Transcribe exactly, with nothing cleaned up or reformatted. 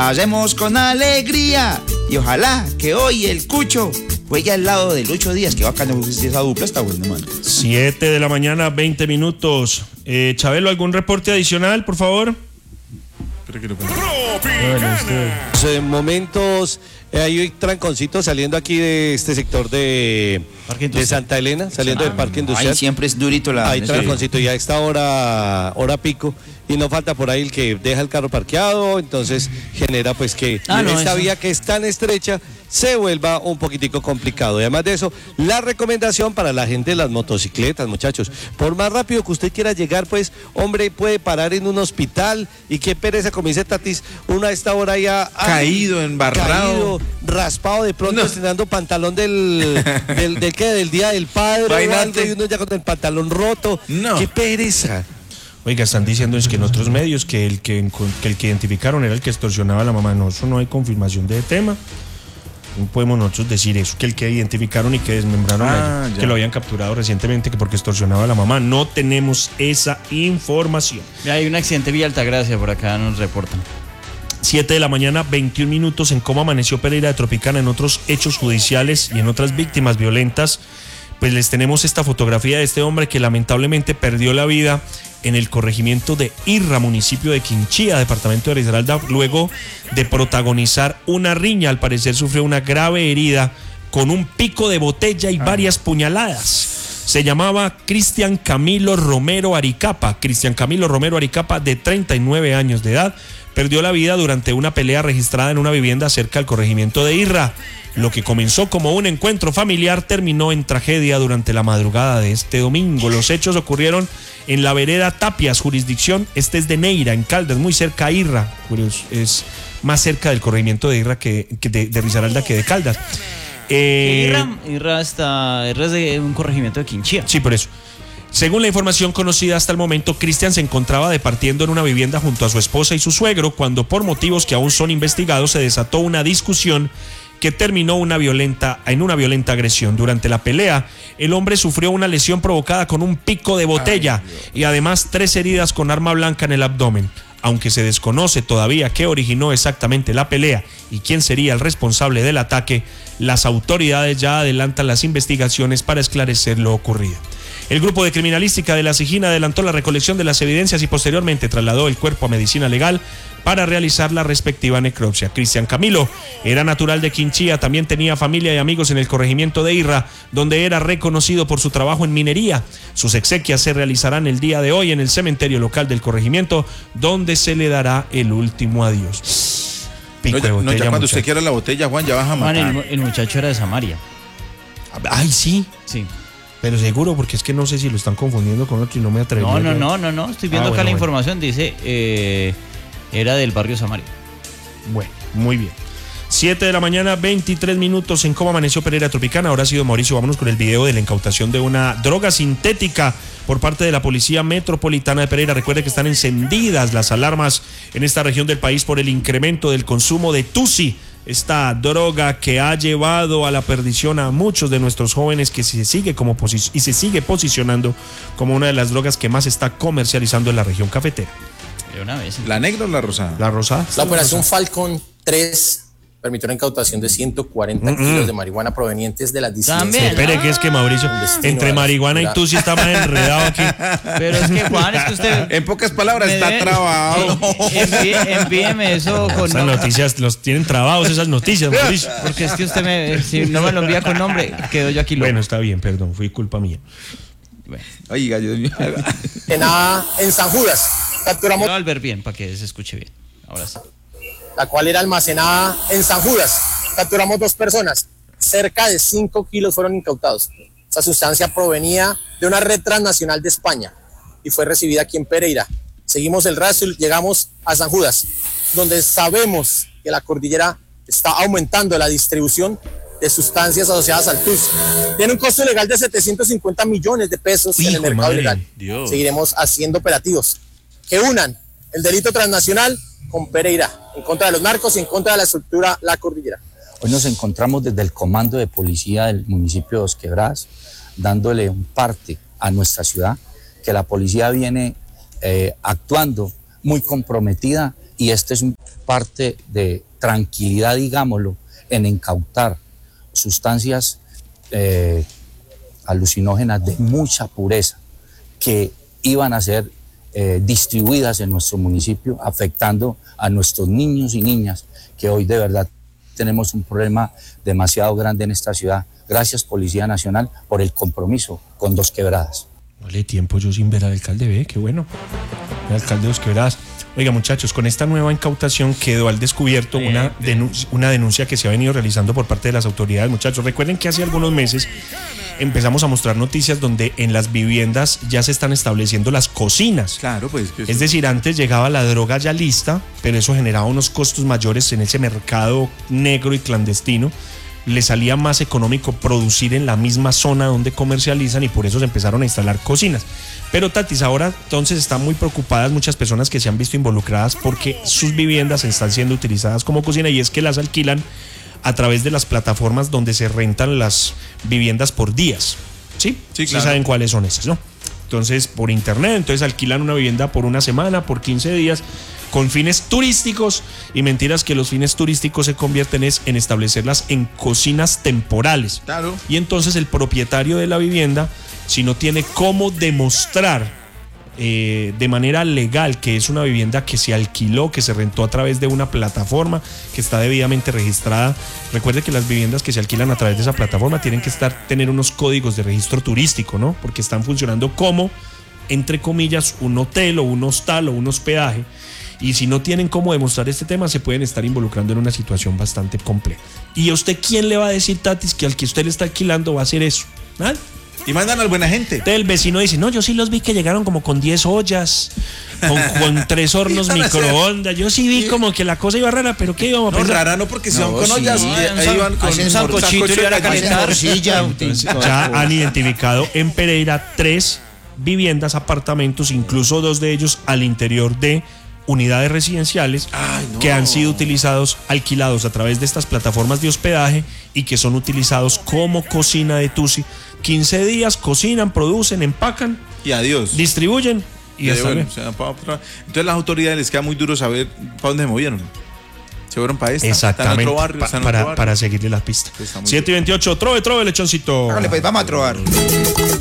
Hacemos con alegría y ojalá que hoy el Cucho juegue al lado de Lucho Díaz, que bacano, esa dupla está buena, mano. siete de la mañana, veinte minutos. Eh, Chabelo, ¿algún reporte adicional, por favor? En momentos eh, hay un tranconcito saliendo aquí de este sector de, de Santa Elena, saliendo ah, del Parque Industrial. Ahí siempre es durito la... Hay tranconcito ya a esta hora, hora pico, y no falta por ahí el que deja el carro parqueado, entonces genera pues que ah, no, esta eso. vía que es tan estrecha se vuelva un poquitico complicado. Y además de eso, la recomendación para la gente de las motocicletas, muchachos, por más rápido que usted quiera llegar, pues, hombre, puede parar en un hospital, y qué pereza, como dice Tatis, uno a esta hora ya... Caído, ay, embarrado. Caído, raspado, de pronto no. estrenando pantalón del, del, del, ¿qué? del Día del Padre, y uno ya con el pantalón roto. No. Qué pereza. Oiga, están diciendo es que en otros medios que el que, que el que identificaron era el que extorsionaba a la mamá. No, eso no hay confirmación de tema. No podemos nosotros decir eso, que el que identificaron y que desmembraron ah, allí, que lo habían capturado recientemente que porque extorsionaba a la mamá. No tenemos esa información. Hay un accidente vía Altagracia, por acá nos reportan. siete de la mañana, veintiún minutos, en cómo amaneció Pereira de Tropicana en otros hechos judiciales y en otras víctimas violentas. Pues les tenemos esta fotografía de este hombre que lamentablemente perdió la vida en el corregimiento de Irra, municipio de Quinchía, departamento de Risaralda, luego de protagonizar una riña. Al parecer sufrió una grave herida con un pico de botella y varias puñaladas. Se llamaba Cristian Camilo Romero Aricapa. Cristian Camilo Romero Aricapa, de treinta y nueve años de edad, perdió la vida durante una pelea registrada en una vivienda cerca del corregimiento de Irra. Lo que comenzó como un encuentro familiar terminó en tragedia durante la madrugada de este domingo. Los hechos ocurrieron en la vereda Tapias, jurisdicción, este es de Neira, en Caldas, muy cerca a Irra. Es más cerca del corregimiento de Irra que, que de, de Risaralda que de Caldas. Eh, Irra, Irra, está, Irra es de un corregimiento de Quinchía. Sí, por eso. Según la información conocida hasta el momento, Cristian se encontraba departiendo en una vivienda junto a su esposa y su suegro cuando, por motivos que aún son investigados, se desató una discusión que terminó una violenta, en una violenta agresión. Durante la pelea, el hombre sufrió una lesión provocada con un pico de botella y además tres heridas con arma blanca en el abdomen. Aunque se desconoce todavía qué originó exactamente la pelea y quién sería el responsable del ataque, las autoridades ya adelantan las investigaciones para esclarecer lo ocurrido. El grupo de criminalística de La Sigina adelantó la recolección de las evidencias y posteriormente trasladó el cuerpo a medicina legal para realizar la respectiva necropsia. Cristian Camilo era natural de Quinchía, también tenía familia y amigos en el corregimiento de Irra, donde era reconocido por su trabajo en minería. Sus exequias se realizarán el día de hoy en el cementerio local del corregimiento, donde se le dará el último adiós. Pico no, de botella, no, ya cuando muchacho. Usted quiera la botella, Juan, ya vas a matar. Juan, el, el muchacho era de Samaria. Ay, sí. Sí. Pero seguro, porque es que no sé si lo están confundiendo con otro y no me atrevo. No, no, no, no, no. Estoy viendo ah, acá bueno, la bueno. información. Dice, eh, era del barrio Samaria. Bueno, muy bien. siete de la mañana, veintitrés minutos, en cómo amaneció Pereira Tropicana. Ahora ha sido Mauricio. Vámonos con el video de la incautación de una droga sintética por parte de la Policía Metropolitana de Pereira. Recuerde que están encendidas las alarmas en esta región del país por el incremento del consumo de Tusi, esta droga que ha llevado a la perdición a muchos de nuestros jóvenes, que se sigue como posi- y se sigue posicionando como una de las drogas que más se está comercializando en la región cafetera. De una vez. ¿La negra o la rosada? La rosada. La operación Falcon tres permitió la incautación de ciento cuarenta mm-hmm. kilos de marihuana provenientes de las disidencias. Espere, que es que Mauricio, entre marihuana y tú sí está más enredado aquí. Pero es que Juan, es que usted... En pocas palabras, está debe, trabado. Envíe, envíeme eso con... Esas noticias, los tienen trabados esas noticias, Mauricio. Porque es que usted me, si no me lo envía con nombre, quedo yo aquí loco. Bueno, está bien, perdón, fui culpa mía. Bueno. Oiga, Dios mío. En, a, en San Judas, capturamos... No, al ver bien, para que se escuche bien. Ahora sí. La cual era almacenada en San Judas. Capturamos dos personas. Cerca de cinco kilos fueron incautados. Esta sustancia provenía de una red transnacional de España y fue recibida aquí en Pereira. Seguimos el rastro y llegamos a San Judas, donde sabemos que la cordillera está aumentando la distribución de sustancias asociadas al Tusi. Tiene un costo legal de setecientos cincuenta millones de pesos Hijo en el mercado legal. Dios. Seguiremos haciendo operativos que unan el delito transnacional con Pereira, en contra de los narcos y en contra de la estructura La Cordillera. Hoy nos encontramos desde el comando de policía del municipio de Dos Quebradas, dándole un parte a nuestra ciudad, que la policía viene eh, actuando muy comprometida, y este es un parte de tranquilidad, digámoslo, en incautar sustancias eh, alucinógenas de mucha pureza que iban a ser eh, distribuidas en nuestro municipio, afectando a nuestros niños y niñas, que hoy de verdad tenemos un problema demasiado grande en esta ciudad. Gracias, Policía Nacional, por el compromiso con Dos Quebradas. Vale, tiempo yo sin ver al alcalde, ve, qué bueno. El alcalde de Dos Quebradas. Oiga, muchachos, con esta nueva incautación quedó al descubierto una denuncia, una denuncia que se ha venido realizando por parte de las autoridades. Muchachos, recuerden que hace algunos meses empezamos a mostrar noticias donde en las viviendas ya se están estableciendo las cocinas. Claro, pues. Es decir, antes llegaba la droga ya lista, pero eso generaba unos costos mayores en ese mercado negro y clandestino. Le salía más económico producir en la misma zona donde comercializan y por eso se empezaron a instalar cocinas. Pero Tatis, ahora entonces están muy preocupadas muchas personas que se han visto involucradas porque sus viviendas están siendo utilizadas como cocina, y es que las alquilan a través de las plataformas donde se rentan las viviendas por días. ¿Sí? Sí, claro. Sí saben cuáles son esas, ¿no? Entonces, por internet, entonces alquilan una vivienda por una semana, por quince días, con fines turísticos, y mentiras que los fines turísticos se convierten es en establecerlas en cocinas temporales. Claro. Y entonces el propietario de la vivienda, si no tiene cómo demostrar eh, de manera legal que es una vivienda que se alquiló, que se rentó a través de una plataforma que está debidamente registrada. Recuerde que las viviendas que se alquilan a través de esa plataforma tienen que estar, tener unos códigos de registro turístico, ¿no? Porque están funcionando como, entre comillas, un hotel o un hostal o un hospedaje. Y si no tienen cómo demostrar este tema, se pueden estar involucrando en una situación bastante compleja. ¿Y a usted quién le va a decir, Tatis, que al que usted le está alquilando va a hacer eso? ¿Ah? Y mandan al buena gente. Entonces el vecino dice, no, yo sí los vi que llegaron como con diez ollas, con, con tres hornos microondas. Yo sí vi como que la cosa iba rara, pero ¿qué íbamos a pensar? No, rara no, porque si van con ollas, ahí iban con un sancochito y iban a calentar. Entonces, ya han identificado en Pereira tres viviendas, apartamentos, incluso dos de ellos al interior de unidades residenciales. Ay, no. Que han sido utilizados, alquilados a través de estas plataformas de hospedaje y que son utilizados como cocina de Tusi. quince días, cocinan, producen, empacan y adiós. Distribuyen y ya bueno, o sea, pa, pa, entonces las autoridades les queda muy duro saber para dónde se movieron. Se fueron para esta. Exactamente. Están en otro barrio, pa, están en para, otro barrio. para seguirle las pistas. siete y veintiocho, trove, trove, lechoncito. Vale, pues vamos a trovar.